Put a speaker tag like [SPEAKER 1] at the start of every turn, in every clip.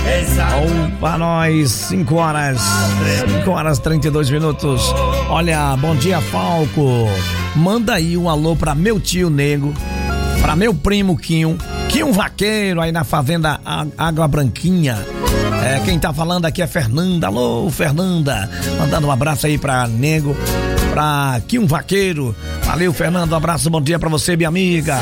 [SPEAKER 1] Para nós, 5 horas 32 minutos. Olha, bom dia, Falco. Manda aí um alô pra meu tio Nego, pra meu primo Quinho Vaqueiro aí na fazenda Água Branquinha. Quem tá falando aqui é Fernanda. Alô, Fernanda. Mandando um abraço aí pra Nego, pra Quinho Vaqueiro. Valeu, Fernando. Um abraço, bom dia pra você, minha amiga.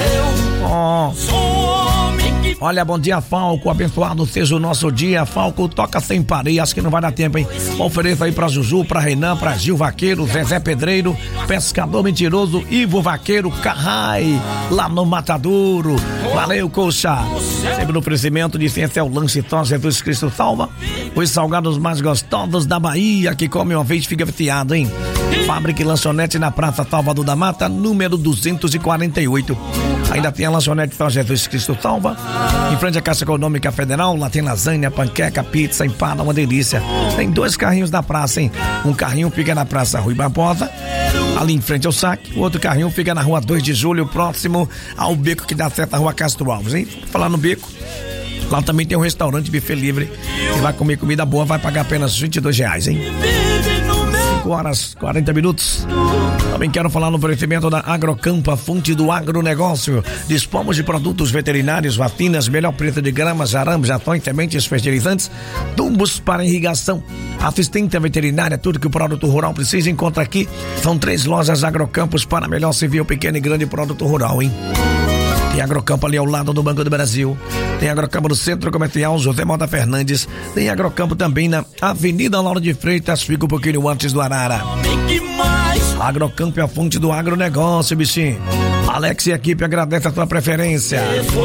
[SPEAKER 1] Olha, bom dia, Falco. Abençoado seja o nosso dia. Falco, toca sem parar. Acho que não vai dar tempo, hein? Ofereço aí pra Juju, pra Renan, pra Gil Vaqueiro, Zezé Pedreiro, Pescador Mentiroso, Ivo Vaqueiro, Carrai, lá no Matadouro. Valeu, coxa. Sempre no oferecimento de Ciência o Lanche Só Jesus Cristo Salva. Os salgados mais gostosos da Bahia, que come uma vez fica viciado, hein? Fábrica e lanchonete na Praça Salvador da Mata, número 248. Ainda tem a lanchonete São Jesus Cristo Salva. Em frente à Caixa Econômica Federal, lá tem lasanha, panqueca, pizza, empada, uma delícia. Tem 2 carrinhos na praça, hein? Um carrinho fica na Praça Rui Barbosa, ali em frente ao saque. O outro carrinho fica na Rua 2 de Julho, próximo ao beco que dá acesso à Rua Castro Alves, hein? Falar no beco, lá também tem um restaurante buffet livre. Você vai comer comida boa, vai pagar apenas R$22, hein? 5 horas 40 minutos. Também quero falar no oferecimento da Agrocampo, a fonte do agronegócio. Dispomos de produtos veterinários, vacinas, melhor preço de gramas, arames, ações, sementes, fertilizantes, tubos para irrigação, assistência veterinária, tudo que o produto rural precisa encontra aqui. São 3 lojas Agrocampos para melhor servir o pequeno e grande produto rural, hein? Tem Agrocampo ali ao lado do Banco do Brasil. Tem Agrocampo no Centro Comercial José Mota Fernandes. Tem Agrocampo também na Avenida Lauro de Freitas, fica um pouquinho antes do Arara. Agrocampo é a fonte do agronegócio, bichinho. Alex e a equipe agradece a sua preferência.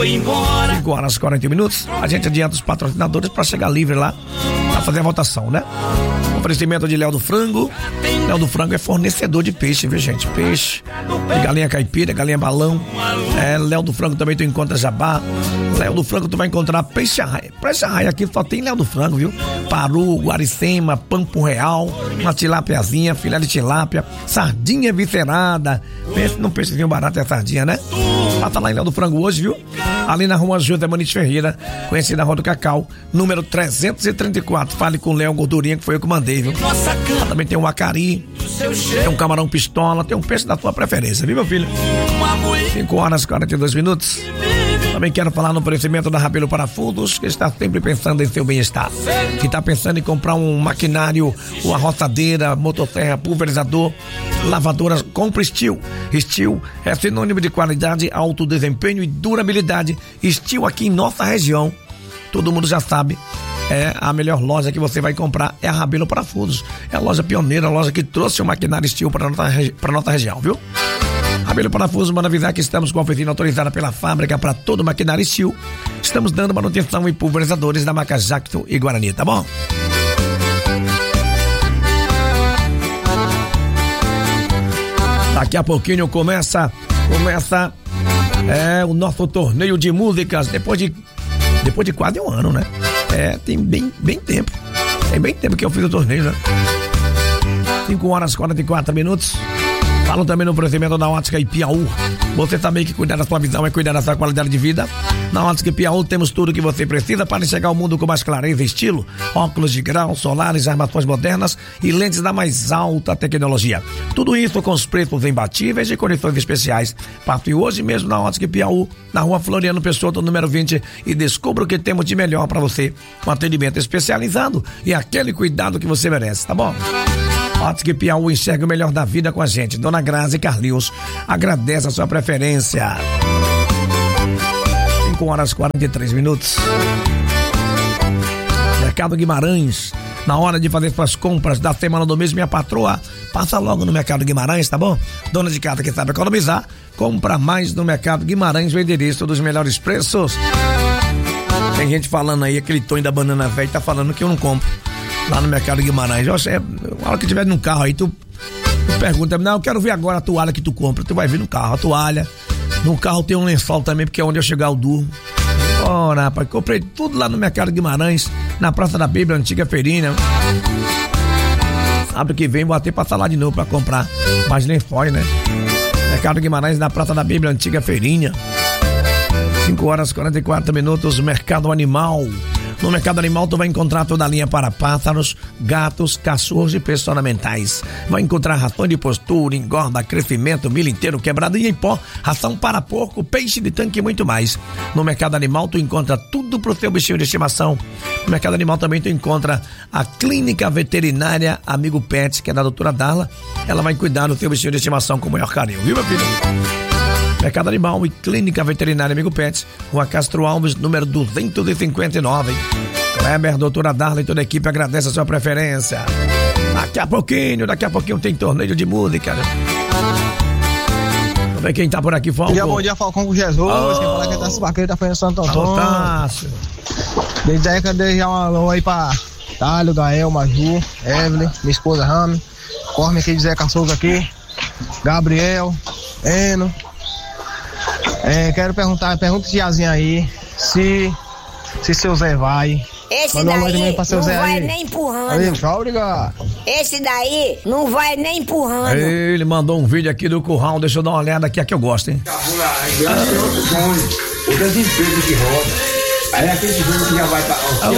[SPEAKER 1] 5 horas 40 minutos. A gente adianta os patrocinadores para chegar livre lá, para fazer a votação, né? Oferecimento de Léo do Frango. Léo do Frango é fornecedor de peixe, viu, gente? Peixe, de galinha caipira, galinha balão. Léo do Frango também tu encontra jabá. Léo do Frango tu vai encontrar peixe arraia. Peixe arraia aqui só tem Léo do Frango, viu? Paru, guaricema, pampo real, uma tilápiazinha, filé de tilápia, sardinha viscerada. Pensa num peixezinho barato, é sardinha, né? Passa lá em Léo do Frango hoje, viu? Ali na Rua José Maniz Ferreira, conhecida Rua do Cacau, número 334. Fale com o Léo Gordurinha, que foi eu que mandei, viu? Lá também tem um acari, tem um camarão pistola, tem um peixe da sua preferência, viu, meu filho? 5 horas 42 minutos. Também quero falar no oferecimento da Rabelo Parafusos, que está sempre pensando em seu bem-estar. Que está pensando em comprar um maquinário, uma roçadeira, motosserra, pulverizador, lavadora, compra Steel. Steel é sinônimo de qualidade, alto desempenho e durabilidade. Steel aqui em nossa região, todo mundo já sabe, é a melhor loja que você vai comprar, é a Rabelo Parafusos. É a loja pioneira, a loja que trouxe o maquinário Steel para nossa região, viu? Rabelo Parafusos, manda avisar que estamos com a oficina autorizada pela fábrica para todo maquinário Steel. Estamos dando manutenção em pulverizadores da marca Jacto e Guarani, tá bom? Daqui a pouquinho começa o nosso torneio de músicas, depois de quase um ano, né? Tem bem tempo. Tem bem tempo que eu fiz o torneio, né? 5 horas 44 minutos. Falo também no oferecimento da Ótica Ipiaú. Você também que cuidar da sua visão é cuidar da sua qualidade de vida. Na Ótica Ipiaú temos tudo o que você precisa para enxergar o mundo com mais clareza e estilo. Óculos de grau, solares, armações modernas e lentes da mais alta tecnologia. Tudo isso com os preços imbatíveis e condições especiais. Passe hoje mesmo na Ótica Ipiaú, na Rua Floriano Pessoa, número 20, e descubra o que temos de melhor para você. Um atendimento especializado e aquele cuidado que você merece, tá bom? Ótica Piauí, enxerga o melhor da vida com a gente. Dona Grazi Carlinhos agradece a sua preferência. 5 horas 43 minutos. Mercado Guimarães, na hora de fazer suas compras da semana do mês, minha patroa, passa logo no Mercado Guimarães, tá bom? Dona de casa que sabe economizar, compra mais no Mercado Guimarães, o endereço dos melhores preços. Tem gente falando aí, aquele Tonho da Banana Velha tá falando que eu não compro lá no Mercado Guimarães. Na hora que tiver no carro aí, tu pergunta, não, eu quero ver agora a toalha que tu compra. Tu vai ver no carro, a toalha. No carro tem um lençol também, porque é onde eu chegar eu durmo. Ora, rapaz, comprei tudo lá no Mercado Guimarães, na Praça da Bíblia, antiga feirinha. Sábado que vem vou até passar lá de novo pra comprar mais lençóis, né? Mercado Guimarães, na Praça da Bíblia, antiga feirinha. 5 horas 44 minutos, Mercado Animal. No Mercado Animal tu vai encontrar toda a linha para pássaros, gatos, cachorros e peixes ornamentais. Vai encontrar ração de postura, engorda, crescimento, milho inteiro, quebrado e em pó, ração para porco, peixe de tanque e muito mais. No Mercado Animal tu encontra tudo pro seu bichinho de estimação. No Mercado Animal também tu encontra a Clínica Veterinária Amigo Pet, que é da doutora Darla. Ela vai cuidar do seu bichinho de estimação com o maior carinho, viu, meu filho? Mercado Animal e Clínica Veterinária Amigo Pet, Rua Castro Alves, número 259. Kleber, doutora Darla e toda a equipe agradece a sua preferência. Daqui a pouquinho tem torneio de música, né? Vamos ver quem tá por aqui, Falcão.
[SPEAKER 2] Bom dia, Falcão com Jesus. Quem fala que tá esse vaqueiro tá fazendo Santo Antônio.
[SPEAKER 1] Tássio.
[SPEAKER 2] Desde aí, cadê já um alô aí pra Tálio, Gael, Maju, Evelyn, minha esposa Rami, Corme aqui de Zé Souza aqui, Gabriel, Eno. Quero pergunta tiazinha aí se seu Zé vai.
[SPEAKER 3] Esse daí não
[SPEAKER 2] Zé
[SPEAKER 3] vai
[SPEAKER 2] aí.
[SPEAKER 3] nem empurrando.
[SPEAKER 2] Aí, tchau, obrigado.
[SPEAKER 3] Esse daí não vai nem empurrando.
[SPEAKER 1] Ele mandou um vídeo aqui do curral, deixa eu dar uma olhada aqui, a que eu gosto, hein?
[SPEAKER 4] Outras empresas que rodam. Aí aquele jogo que já vai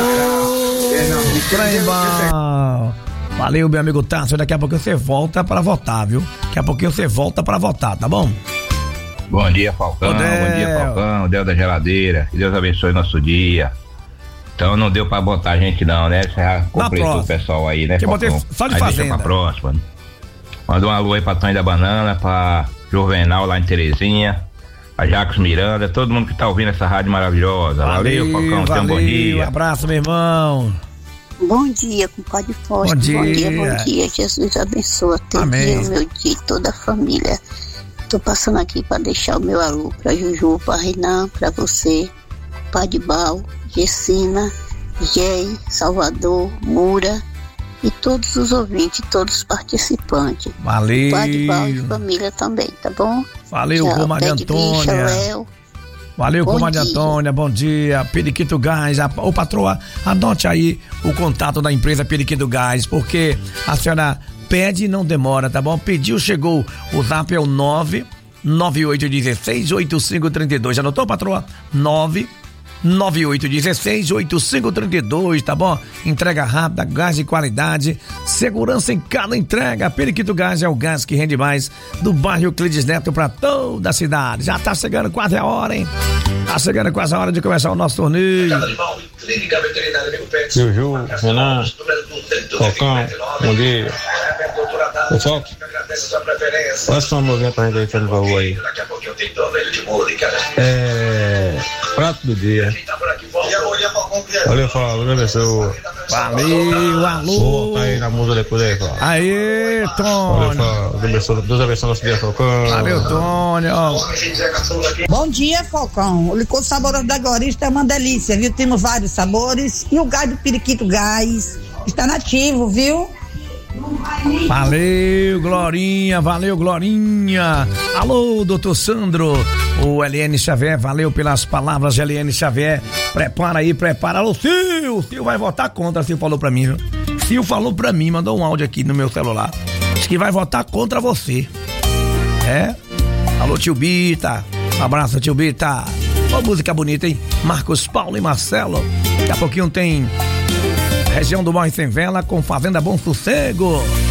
[SPEAKER 4] para
[SPEAKER 1] Valeu, meu amigo Tássio. Daqui a pouco você volta pra votar, viu? Daqui a pouquinho você volta pra votar, tá bom?
[SPEAKER 5] Bom dia, Falcão. Bom dia, Falcão. Deus da geladeira. Que Deus abençoe nosso dia. Então não deu pra botar a gente não, né? Você já completou o pessoal aí, né, Falcão?
[SPEAKER 1] Só de
[SPEAKER 5] aí
[SPEAKER 1] fazenda.
[SPEAKER 5] Deixa pra próxima. Manda um alô aí pra Tânia da Banana, pra Juvenal lá em Terezinha, a Jacques Miranda, todo mundo que tá ouvindo essa rádio maravilhosa. Valeu, Falcão. Tenha um bom dia.
[SPEAKER 1] Abraço, meu irmão.
[SPEAKER 6] Bom dia, compadre Fausto. Bom dia. Jesus abençoe teu dia, o meu dia e toda a família. Tô passando aqui para deixar o meu alô pra Juju, pra Renan, pra você, Padre Bal, Gessina, Gei, Salvador, Mura e todos os ouvintes, todos os participantes.
[SPEAKER 1] Valeu.
[SPEAKER 6] Padre Bal e família também, tá bom?
[SPEAKER 1] Valeu, comadre Antônia. Valeu, comadre Antônia, bom dia. Periquito Gás, ô patroa, anote aí o contato da empresa Periquito Gás, porque a senhora pede e não demora, tá bom? Pediu, chegou, o zap é o 998168532, anotou, patroa? 998168532, tá bom? Entrega rápida, gás de qualidade, segurança em cada entrega. Periquito Gás é o gás que rende mais do bairro Euclides Neto pra toda a cidade. Já tá chegando quase a hora, hein? Tá chegando quase a hora de começar o nosso torneio.
[SPEAKER 2] Juju, Renan, Falcão, bom dia. Ô, Falcão, passa uma movinha pra gente aí, fazendo baú aí. Prato do dia. Valeu, Falcão, abençoe.
[SPEAKER 1] Valeu, alô.
[SPEAKER 2] Tá aí na música depois aí, Falcão.
[SPEAKER 1] Aê, Tônio.
[SPEAKER 2] Valeu, Deus abençoe nosso dia, Falcão.
[SPEAKER 1] Valeu, Tônio.
[SPEAKER 7] Bom dia, Falcão. O licor saboroso da Glorista é uma delícia, viu? Temos vários sabores e o gás do Periquito Gás está nativo, viu?
[SPEAKER 1] Valeu, Glorinha, valeu, Glorinha. Alô, doutor Sandro, o LN Xavier, valeu pelas palavras, LN Xavier. Prepara aí, prepara. Alô, Sil vai votar contra, Sil falou pra mim, viu? Sil falou pra mim, mandou um áudio aqui no meu celular. Diz que vai votar contra você. Alô, tio Bita. Um abraço, tio Bita. Uma música bonita, hein? Marcos Paulo e Marcelo. Daqui a pouquinho tem Região do Morro Sem Vela com Fazenda Bom Sossego.